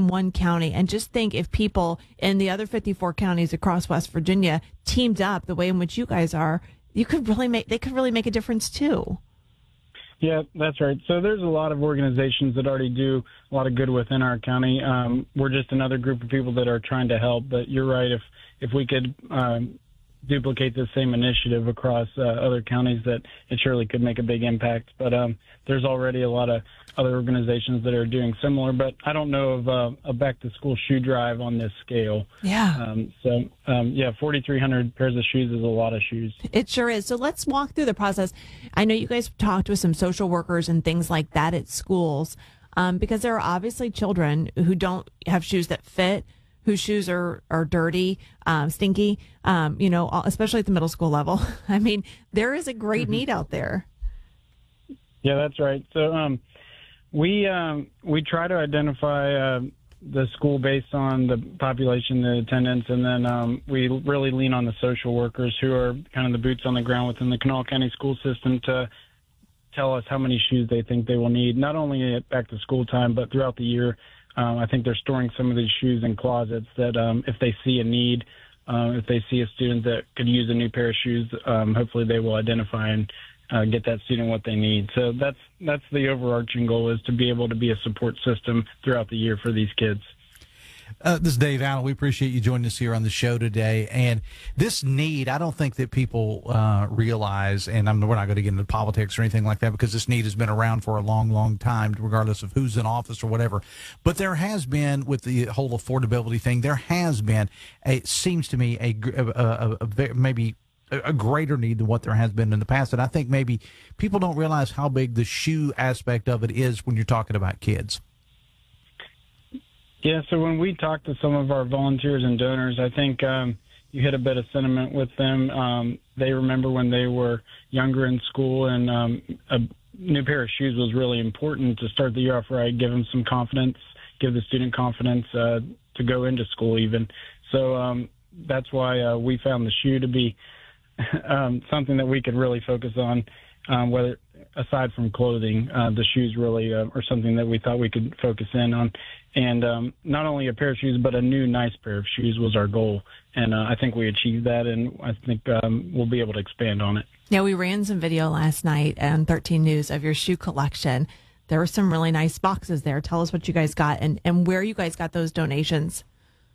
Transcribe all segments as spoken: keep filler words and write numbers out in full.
in one county. And just think if people in the other fifty-four counties across West Virginia teamed up the way in which you guys are, you could really make, they could really make a difference too. Yeah, that's right. So there's a lot of organizations that already do a lot of good within our county. Um, we're just another group of people that are trying to help. But you're right. If if we could um, duplicate the same initiative across uh, other counties, that it surely could make a big impact. But um, there's already a lot of other organizations that are doing similar. But I don't know of uh, a back-to-school shoe drive on this scale. Yeah. Um, so, um, yeah, forty-three hundred pairs of shoes is a lot of shoes. It sure is. So let's walk through the process. I know you guys talked with some social workers and things like that at schools, um, because there are obviously children who don't have shoes that fit, whose shoes are, are dirty, um, stinky, um, you know, especially at the middle school level. I mean, there is a great Mm-hmm. need out there. Yeah, that's right. So um, we um, we try to identify uh, the school based on the population, the attendance, and then um, we really lean on the social workers who are kind of the boots on the ground within the Kanawha County school system to tell us how many shoes they think they will need, not only at back to school time, but throughout the year. Um, I think they're storing some of these shoes in closets that um, if they see a need, uh, if they see a student that could use a new pair of shoes, um, hopefully they will identify and uh, get that student what they need. So that's that's the overarching goal, is to be able to be a support system throughout the year for these kids. Uh, this is Dave Allen. We appreciate you joining us here on the show today. And this need, I don't think that people uh, realize, and I'm, we're not going to get into politics or anything like that, because this need has been around for a long, long time, regardless of who's in office or whatever. But there has been, with the whole affordability thing, there has been, a, it seems to me, a, a, a, a, a maybe a greater need than what there has been in the past. And I think maybe people don't realize how big the shoe aspect of it is when you're talking about kids. Yeah, so when we talk to some of our volunteers and donors, I think um, you hit a bit of sentiment with them. Um, they remember when they were younger in school, and um, a new pair of shoes was really important to start the year off right, give them some confidence, give the student confidence uh, to go into school even. So um, that's why uh, we found the shoe to be um, something that we could really focus on, um, whether aside from clothing, uh, the shoes really uh, are something that we thought we could focus in on. And um, not only a pair of shoes, but a new nice pair of shoes was our goal. And uh, I think we achieved that, and I think um, we'll be able to expand on it. Yeah, we ran some video last night on thirteen News of your shoe collection. There were some really nice boxes there. Tell us what you guys got and, and where you guys got those donations.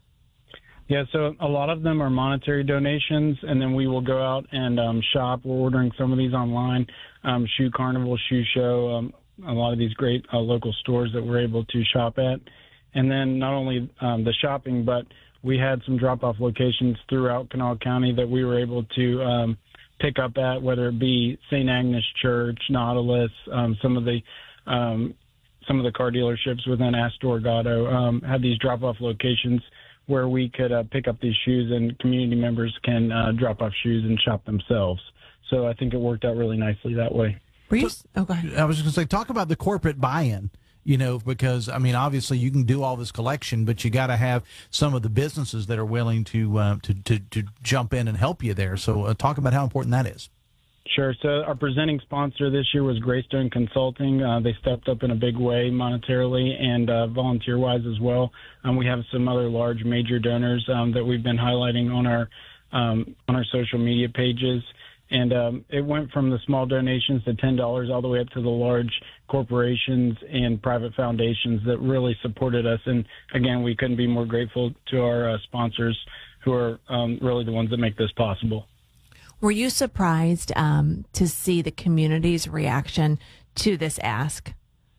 Yeah, so a lot of them are monetary donations, and then we will go out and um, shop. We're ordering some of these online, um, Shoe Carnival, Shoe Show, um, a lot of these great uh, local stores that we're able to shop at. And then not only um, the shopping, but we had some drop-off locations throughout Kanawha County that we were able to um, pick up at, whether it be Saint Agnes Church, Nautilus, um, some of the um, some of the car dealerships within Astor Auto um, had these drop-off locations where we could uh, pick up these shoes, and community members can uh, drop off shoes and shop themselves. So I think it worked out really nicely that way. Were you? Oh, go ahead. I was just going to say, talk about the corporate buy-in. You know, because, I mean, obviously you can do all this collection, but you got to have some of the businesses that are willing to uh, to, to to jump in and help you there. So uh, talk about how important that is. Sure. So our presenting sponsor this year was Greystone Consulting. Uh, they stepped up in a big way monetarily and uh, volunteer-wise as well. Um, we have some other large major donors um, that we've been highlighting on our um, on our social media pages. And um, it went from the small donations to ten dollars all the way up to the large corporations and private foundations that really supported us. And, again, we couldn't be more grateful to our uh, sponsors, who are um, really the ones that make this possible. Were you surprised um, to see the community's reaction to this ask?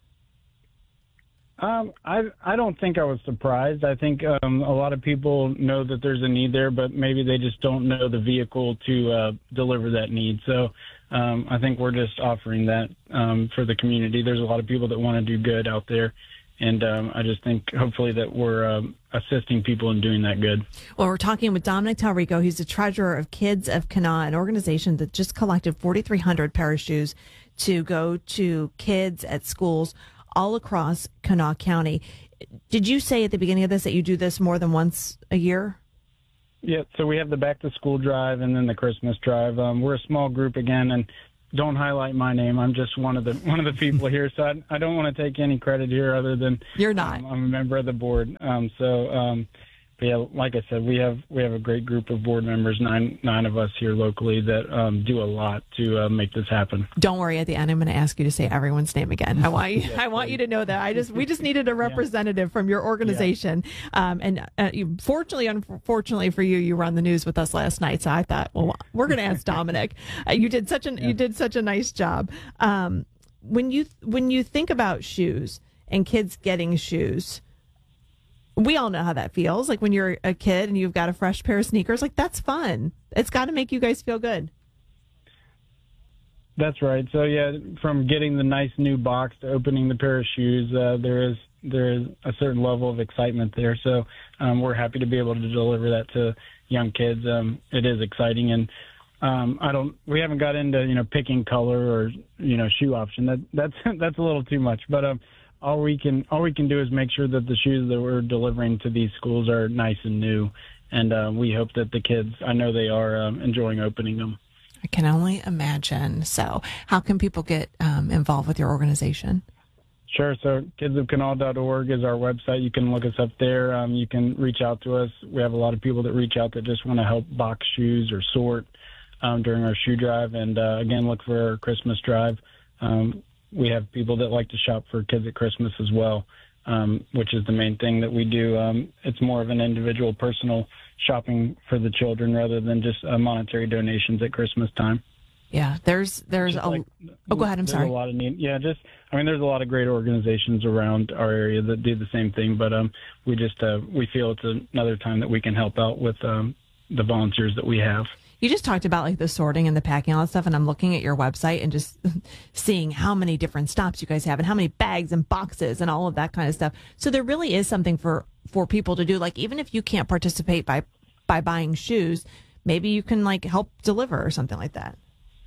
Um, I I don't think I was surprised. I think um, a lot of people know that there's a need there, but maybe they just don't know the vehicle to uh, deliver that need. So um, I think we're just offering that um, for the community. There's a lot of people that want to do good out there, and um, I just think hopefully that we're um, assisting people in doing that good. Well, we're talking with Dominic Talrico. He's the treasurer of Kids of Kanawha, an organization that just collected forty-three hundred pair of shoes to go to kids at schools all across Kanawha County. Did you say at the beginning of this that you do this more than once a year? Yeah, so we have the back to school drive and then the Christmas drive. Um, we're a small group again, and don't highlight my name. I'm just one of the one of the people here, so I, I don't want to take any credit here other than you're not. Um, I'm a member of the board. Um, so. Um, But yeah, like I said, we have we have a great group of board members, nine nine of us here locally that um, do a lot to uh, make this happen. Don't worry. At the end, I'm going to ask you to say everyone's name again. I want you. Yes, I want please. you to know that. I just we just needed a representative yeah. from your organization. Yeah. Um, and uh, you, fortunately, unfortunately for you, you were on the news with us last night. So I thought, well, we're going to ask Dominic. Uh, you did such an yeah. you did such a nice job. Um, when you when you think about shoes and kids getting shoes. We all know how that feels. Like when you're a kid and you've got a fresh pair of sneakers, like that's fun. It's got to make you guys feel good. That's right. So yeah, from getting the nice new box to opening the pair of shoes, uh, there is there is a certain level of excitement there. So um, we're happy to be able to deliver that to young kids. Um, it is exciting, and um, I don't. We haven't got into you know picking color or you know shoe option. That that's that's a little too much, but. Um, All we can all we can do is make sure that the shoes that we're delivering to these schools are nice and new, and uh, we hope that the kids, I know they are um, enjoying opening them. I can only imagine. So how can people get um, involved with your organization? Sure. So kids of kanawha dot org is our website. You can look us up there. Um, you can reach out to us. We have a lot of people that reach out that just want to help box shoes or sort um, during our shoe drive. And, uh, again, look for our Christmas drive. Um We have people that like to shop for kids at Christmas as well, um, which is the main thing that we do. Um, it's more of an individual, personal shopping for the children rather than just uh, monetary donations at Christmas time. Yeah, there's there's a. Like, oh, go ahead. I'm there's sorry. A lot of need. Yeah, just I mean, there's a lot of great organizations around our area that do the same thing, but um, we just uh, we feel it's another time that we can help out with um, the volunteers that we have. You just talked about like the sorting and the packing, all that stuff, and I'm looking at your website and just seeing how many different stops you guys have and how many bags and boxes and all of that kind of stuff. So there really is something for, for people to do. Like even if you can't participate by by buying shoes, maybe you can like help deliver or something like that.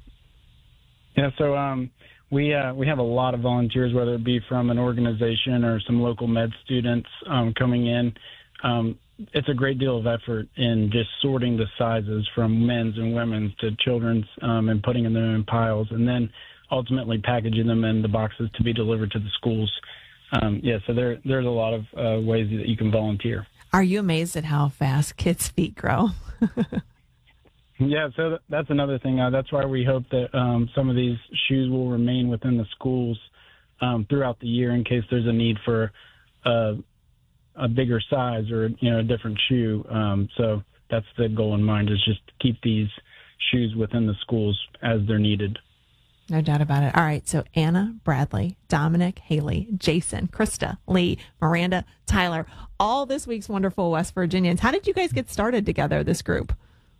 Yeah, so um, we uh, we have a lot of volunteers, whether it be from an organization or some local med students um, coming in. Um, It's a great deal of effort in just sorting the sizes from men's and women's to children's um, and putting them in piles and then ultimately packaging them in the boxes to be delivered to the schools. Um, yeah, so there, there's a lot of uh, ways that you can volunteer. Are you amazed at how fast kids' feet grow? Yeah, so that's another thing. Uh, that's why we hope that um, some of these shoes will remain within the schools um, throughout the year in case there's a need for uh, a bigger size or, you know, a different shoe. Um, so that's the goal in mind, is just to keep these shoes within the schools as they're needed. No doubt about it. All right. So Anna, Bradley, Dominic, Haley, Jason, Krista, Lee, Miranda, Tyler, all this week's wonderful West Virginians. How did you guys get started together, this group?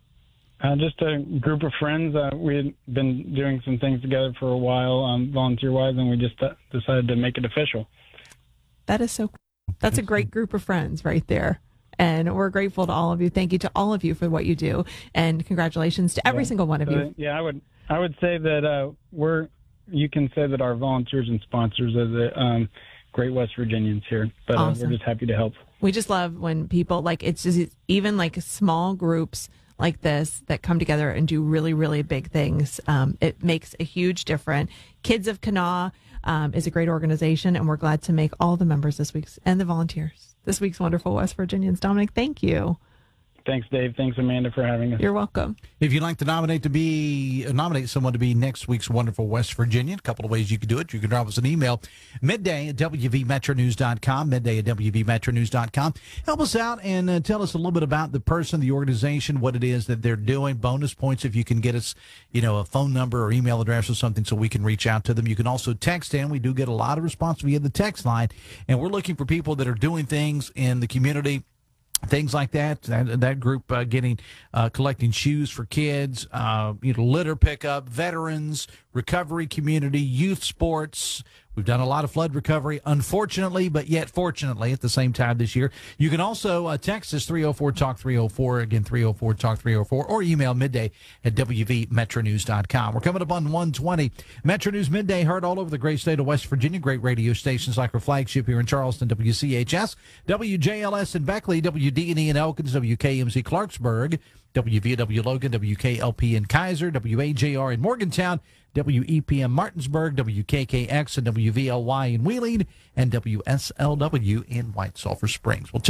Uh, just a group of friends. Uh, we had been doing some things together for a while, um, volunteer-wise, and we just uh, decided to make it official. That is so cool. That's a great group of friends right there. And we're grateful to all of you. Thank you to all of you for what you do. And congratulations to every yeah. single one of so, you. Yeah, I would I would say that uh, we're, you can say that our volunteers and sponsors are the um, great West Virginians here. But Awesome. uh, we're just happy to help. We just love when people, like, it's just even like small groups like this that come together and do really, really big things. Um, it makes a huge difference. Kids of Kanawha um, is a great organization, and we're glad to make all the members this week's and the volunteers this week's wonderful West Virginians. Dominic, thank you. Thanks, Dave. Thanks, Amanda, for having us. You're welcome. If you'd like to nominate to be nominate someone to be next week's wonderful West Virginian, a couple of ways you can do it. You can drop us an email, midday at w v metro news dot com, midday at w v metro news dot com. Help us out and uh, tell us a little bit about the person, the organization, what it is that they're doing. Bonus points if you can get us, you know, a phone number or email address or something so we can reach out to them. You can also text in. We do get a lot of response via the text line, and we're looking for people that are doing things in the community, things like that. That, that group uh, getting uh, collecting shoes for kids, uh, you know, litter pickup, veterans, recovery community, youth sports. We've done a lot of flood recovery, unfortunately, but yet fortunately at the same time this year. You can also uh, text us three oh four talk three oh four, again three oh four talk three oh four, or email midday at w v metro news dot com. We're coming up on one twenty. Metro News Midday, heard all over the great state of West Virginia. Great radio stations like our flagship here in Charleston, W C H S, W J L S in Beckley, W D and E in Elkins, W K M Z Clarksburg, W V W Logan, W K L P in Kaiser, W A J R in Morgantown, W E P M Martinsburg, W K K X and W V L Y in Wheeling, and W S L W in White Sulphur Springs. We'll check